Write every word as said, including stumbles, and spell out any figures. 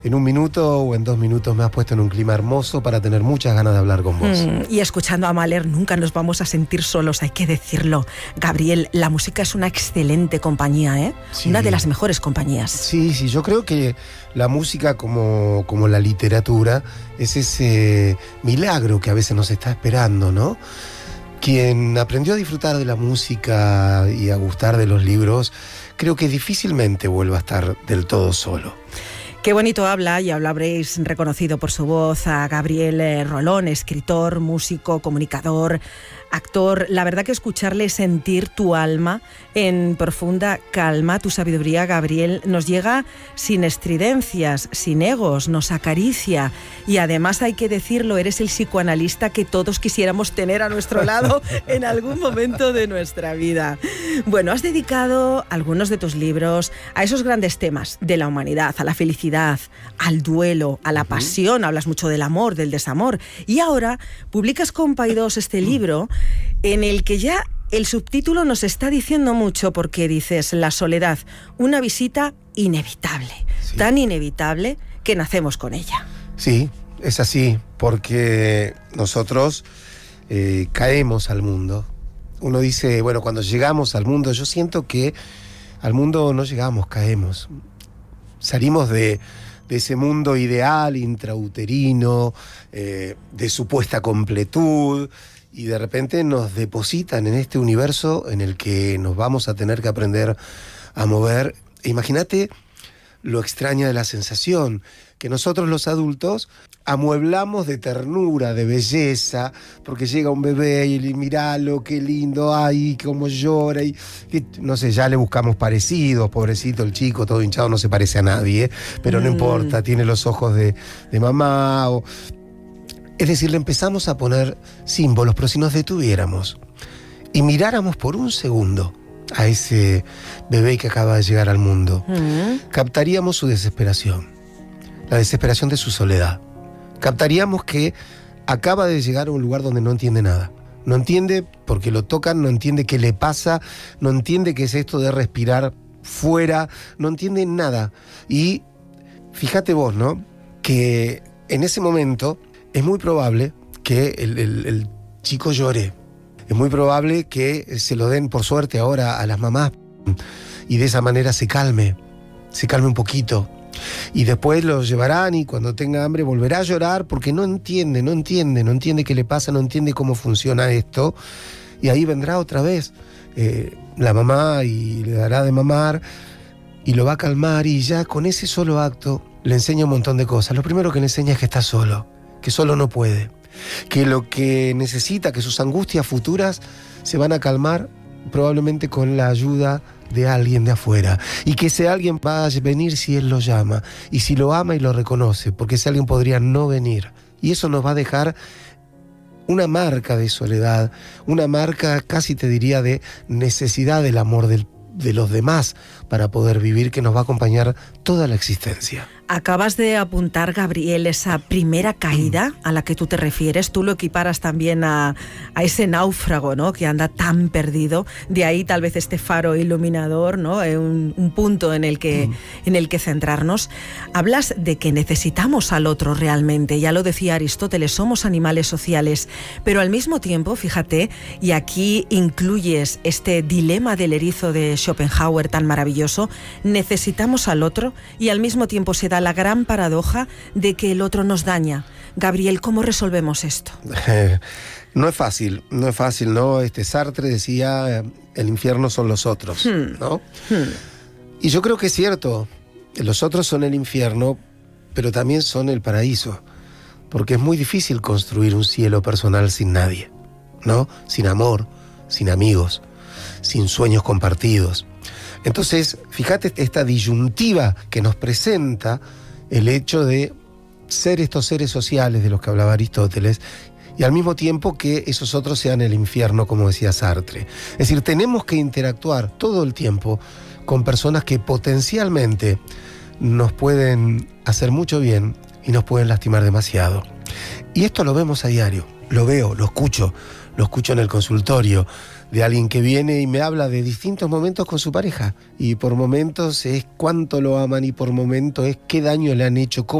En un minuto o en dos minutos me has puesto en un clima hermoso para tener muchas ganas de hablar con vos. Mm, y escuchando a Mahler nunca nos vamos a sentir solos, hay que decirlo. Gabriel, la música es una excelente compañía, ¿eh? Sí. Una de las mejores compañías. Sí, sí, yo creo que la música como, como la literatura es ese milagro que a veces nos está esperando, ¿no? Quien aprendió a disfrutar de la música y a gustar de los libros, creo que difícilmente vuelva a estar del todo solo. Qué bonito habla, y lo habréis reconocido por su voz, a Gabriel Rolón, escritor, músico, comunicador, actor. La verdad que escucharle es sentir tu alma en profunda calma. Tu sabiduría, Gabriel, nos llega sin estridencias, sin egos, nos acaricia. Y además, hay que decirlo, eres el psicoanalista que todos quisiéramos tener a nuestro lado en algún momento de nuestra vida. Bueno, has dedicado algunos de tus libros a esos grandes temas de la humanidad, a la felicidad, al duelo, a la pasión. Hablas mucho del amor, del desamor. Y ahora publicas con Paidós este libro en el que ya el subtítulo nos está diciendo mucho, porque dices: la soledad, una visita inevitable, sí. Tan inevitable que nacemos con ella. Sí, es así, porque nosotros eh, caemos al mundo. Uno dice, bueno, cuando llegamos al mundo, yo siento que al mundo no llegamos, caemos. Salimos de, de ese mundo ideal, intrauterino, eh, de supuesta completud, y de repente nos depositan en este universo en el que nos vamos a tener que aprender a mover. Imagínate lo extraña de la sensación, que nosotros los adultos amueblamos de ternura, de belleza, porque llega un bebé y miralo, qué lindo, ay, cómo llora, y, y no sé, ya le buscamos parecidos, pobrecito el chico, todo hinchado, no se parece a nadie, ¿eh? Pero mm. no importa, tiene los ojos de, de mamá, o... Es decir, le empezamos a poner símbolos, pero si nos detuviéramos y miráramos por un segundo a ese bebé que acaba de llegar al mundo, mm. captaríamos su desesperación, la desesperación de su soledad. Captaríamos que acaba de llegar a un lugar donde no entiende nada. No entiende porque lo tocan, no entiende qué le pasa, no entiende qué es esto de respirar fuera, no entiende nada. Y fíjate vos, ¿no? Que en ese momento es muy probable que el, el, el chico llore. Es muy probable que se lo den, por suerte, ahora a las mamás, y de esa manera se calme, se calme un poquito. Y después lo llevarán, y cuando tenga hambre volverá a llorar porque no entiende, no entiende, no entiende qué le pasa, no entiende cómo funciona esto. Y ahí vendrá otra vez eh, la mamá y le dará de mamar y lo va a calmar, y ya con ese solo acto le enseña un montón de cosas. Lo primero que le enseña es que está solo, que solo no puede, que lo que necesita, que sus angustias futuras se van a calmar probablemente con la ayuda de alguien de afuera, y que ese alguien va a venir si él lo llama, y si lo ama y lo reconoce, porque ese alguien podría no venir, y eso nos va a dejar una marca de soledad, una marca, casi te diría, de necesidad del amor del, de los demás para poder vivir, que nos va a acompañar toda la existencia. Acabas de apuntar, Gabriel, esa primera caída a la que tú te refieres. Tú lo equiparas también a, a ese náufrago, ¿no?, que anda tan perdido. De ahí tal vez este faro iluminador, ¿no?, un, un punto en el, que, mm. en el que centrarnos. Hablas de que necesitamos al otro realmente. Ya lo decía Aristóteles, somos animales sociales. Pero al mismo tiempo, fíjate, y aquí incluyes este dilema del erizo de Schopenhauer tan maravilloso, necesitamos al otro y al mismo tiempo se da la gran paradoja de que el otro nos daña. Gabriel, ¿cómo resolvemos esto? No es fácil, no es fácil, ¿no? Este Sartre decía, el infierno son los otros, hmm. ¿no? Hmm. Y yo creo que es cierto, los otros son el infierno, pero también son el paraíso, porque es muy difícil construir un cielo personal sin nadie, ¿no? Sin amor, sin amigos, sin sueños compartidos. Entonces, fíjate esta disyuntiva que nos presenta el hecho de ser estos seres sociales de los que hablaba Aristóteles, y al mismo tiempo que esos otros sean el infierno, como decía Sartre. Es decir, tenemos que interactuar todo el tiempo con personas que potencialmente nos pueden hacer mucho bien y nos pueden lastimar demasiado. Y esto lo vemos a diario, lo veo, lo escucho, lo escucho en el consultorio, de alguien que viene y me habla de distintos momentos con su pareja. Y por momentos es cuánto lo aman y por momentos es qué daño le han hecho, cómo